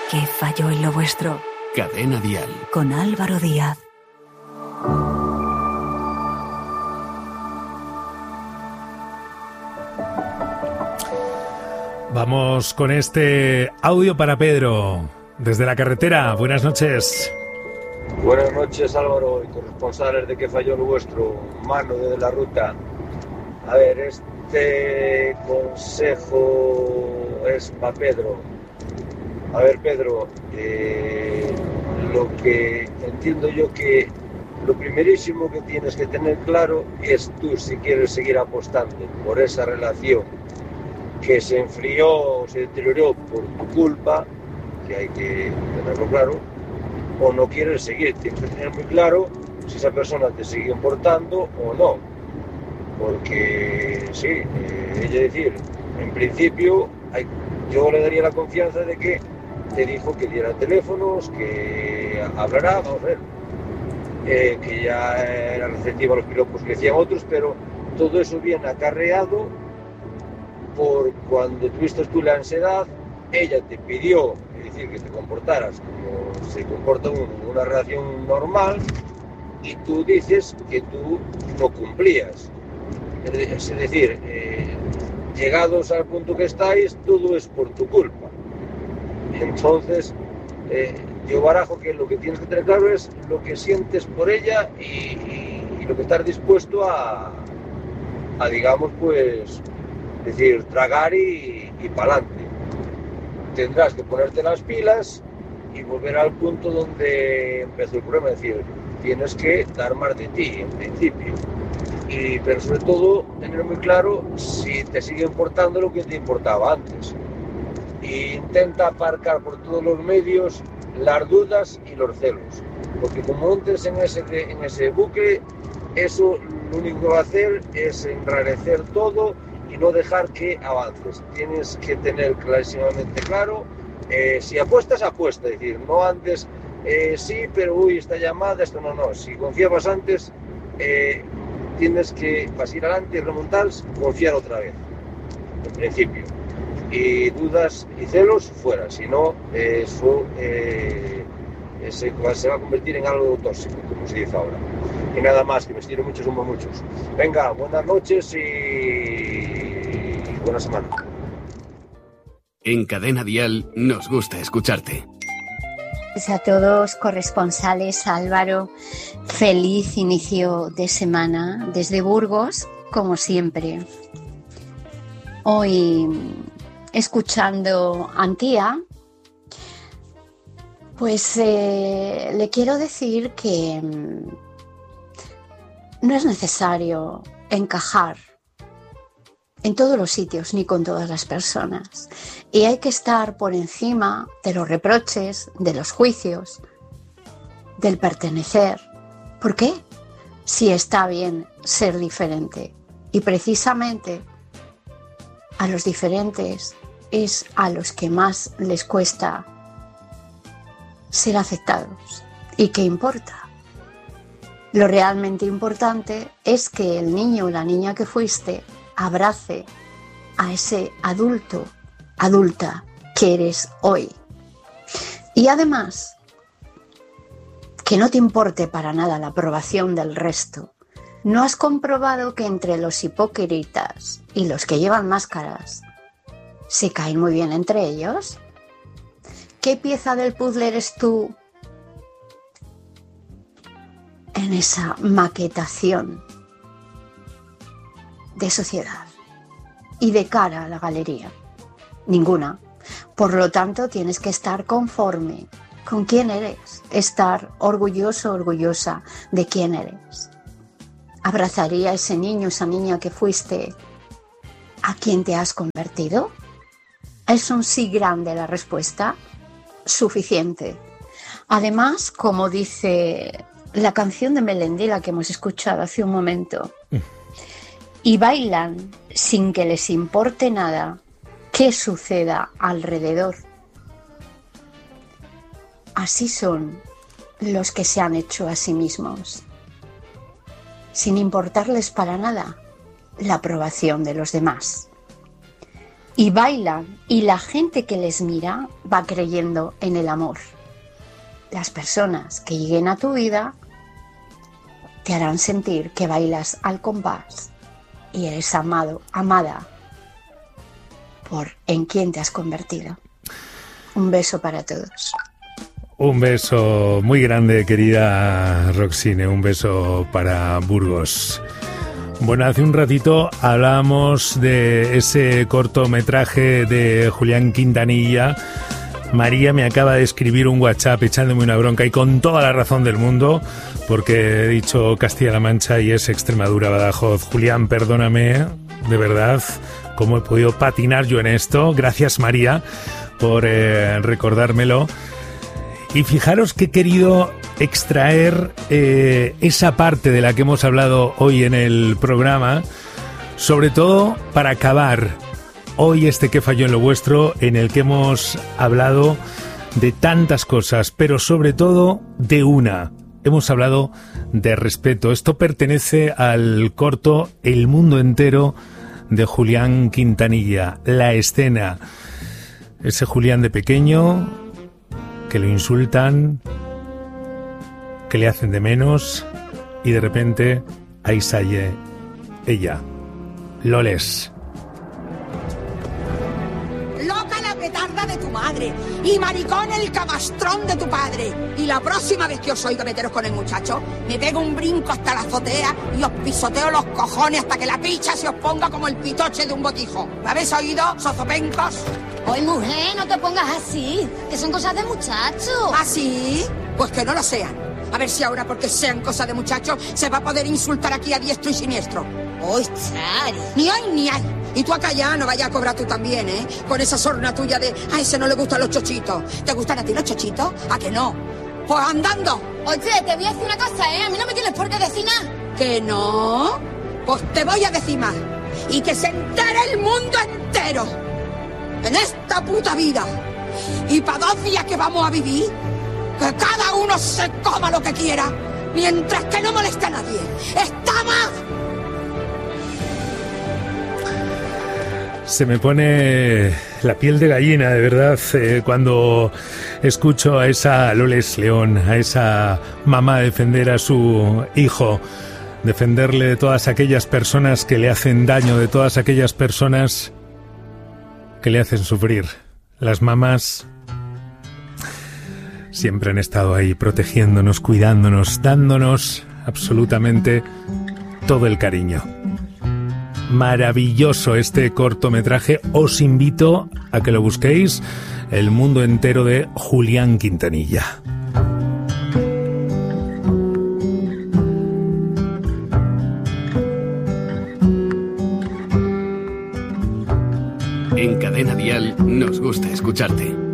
¿Qué falló en lo vuestro? Cadena Dial. Con Álvaro Díaz. Vamos con este audio para Pedro. Desde la carretera, buenas noches. Buenas noches, Álvaro, y corresponsales de ¿Qué falló lo vuestro? Mano de la ruta. A ver, este consejo es para Pedro. A ver, Pedro, lo que entiendo yo que lo primerísimo que tienes que tener claro es tú si quieres seguir apostando por esa relación que se enfrió, se deterioró por tu culpa, que hay que tenerlo claro, o no quieres seguir. Tienes que tener muy claro si esa persona te sigue importando o no, porque sí, es decir, en principio yo le daría la confianza de que te dijo que diera teléfonos, que hablará, vamos a ver, que ya era receptiva a los piropos que decían otros, pero todo eso viene acarreado por cuando tuviste tú la ansiedad, ella te pidió, es decir, que te comportaras como se comporta uno en una relación normal, y tú dices que tú no cumplías. Es decir, llegados al punto que estáis, todo es por tu culpa. Entonces, yo barajo que lo que tienes que tener claro es lo que sientes por ella y lo que estás dispuesto a digamos, pues, decir, tragar y pa'lante. Tendrás que ponerte las pilas y volver al punto donde empezó el problema, es decir, tienes que dar más de ti, en principio. Pero sobre todo, tener muy claro si te sigue importando lo que te importaba antes. Intenta aparcar por todos los medios las dudas y los celos, porque como entres en ese bucle, eso lo único que va a hacer es enrarecer todo y no dejar que avances. Tienes que tener clarísimamente claro, si apuestas, apuesta, es decir, no antes, sí, pero uy, esta llamada, esto no, si confiabas antes, tienes que pasar adelante y remontar, confiar otra vez, en principio. Y dudas y celos fuera, si no, eso se va a convertir en algo tóxico, como se dice ahora. Y nada más, que me estiro mucho, somos muchos. Venga, buenas noches y buena semana. En Cadena Dial nos gusta escucharte. A todos corresponsales, Álvaro, feliz inicio de semana desde Burgos, como siempre. Hoy, escuchando a Antía, pues le quiero decir que no es necesario encajar en todos los sitios ni con todas las personas. Y hay que estar por encima de los reproches, de los juicios, del pertenecer. ¿Por qué? Si está bien ser diferente. Y precisamente a los diferentes es a los que más les cuesta ser aceptados. ¿Y qué importa? Lo realmente importante es que el niño o la niña que fuiste abrace a ese adulto, adulta que eres hoy. Y además, que no te importe para nada la aprobación del resto. ¿No has comprobado que entre los hipócritas y los que llevan máscaras se caen muy bien entre ellos? ¿Qué pieza del puzzle eres tú en esa maquetación de sociedad y de cara a la galería? Ninguna. Por lo tanto, tienes que estar conforme con quién eres, estar orgulloso, orgullosa de quién eres. ¿Abrazaría a ese niño, esa niña que fuiste, a quien te has convertido? ¿Es un sí grande la respuesta? Suficiente. Además, como dice la canción de Melendi, la que hemos escuchado hace un momento, y bailan sin que les importe nada qué suceda alrededor. Así son los que se han hecho a sí mismos, sin importarles para nada la aprobación de los demás. y bailan, y la gente que les mira va creyendo en el amor. Las personas que lleguen a tu vida te harán sentir que bailas al compás y eres amado, amada por en quien te has convertido. Un beso para todos. Un beso muy grande, querida Roxine, un beso para Burgos. Bueno, hace un ratito hablábamos de ese cortometraje de Julián Quintanilla. María me acaba de escribir un WhatsApp echándome una bronca y con toda la razón del mundo, porque he dicho Castilla-La Mancha y es Extremadura, Badajoz. Julián, perdóname, de verdad, cómo he podido patinar yo en esto. Gracias, María, por recordármelo. Y fijaros que he querido extraer esa parte de la que hemos hablado hoy en el programa, sobre todo para acabar hoy este Que falló en lo vuestro, en el que hemos hablado de tantas cosas, pero sobre todo de una. Hemos hablado de respeto. Esto pertenece al corto El mundo entero de Julián Quintanilla. La escena. Ese Julián de pequeño, que lo insultan, que le hacen de menos, y de repente ahí sale ella, Loles. Loca la petarda de tu madre y maricón el camastrón de tu padre. Y la próxima vez que os oiga meteros con el muchacho, me pego un brinco hasta la azotea y os pisoteo los cojones hasta que la picha se os ponga como el pitoche de un botijo. ¿Me habéis oído, sozopencos? Oye, mujer, no te pongas así, que son cosas de muchacho. ¿Ah, sí? Pues que no lo sean. A ver si ahora, porque sean cosas de muchacho, se va a poder insultar aquí a diestro y siniestro. ¡Uy, Chari! Ni hay ni hay. Y tú acá ya no vayas a cobrar tú también, ¿eh? Con esa sorna tuya de a ese no le gustan los chochitos. ¿Te gustan a ti los chochitos? ¿A que no? Pues andando. Oye, te voy a decir una cosa, ¿eh? A mí no me tienes por qué decir nada. ¿Que no? Pues te voy a decir más. Y que se entere el mundo entero. En esta puta vida. Y para 2 días que vamos a vivir, que cada uno se coma lo que quiera, mientras que no moleste a nadie. ¡Estamos! Se me pone la piel de gallina, de verdad, cuando escucho a esa Loles León, a esa mamá defender a su hijo, defenderle de todas aquellas personas que le hacen daño, de todas aquellas personas que le hacen sufrir. Las mamás siempre han estado ahí protegiéndonos, cuidándonos, dándonos absolutamente todo el cariño. Maravilloso este cortometraje. Os invito a que lo busquéis. El mundo entero de Julián Quintanilla. En Cadena Dial nos gusta escucharte.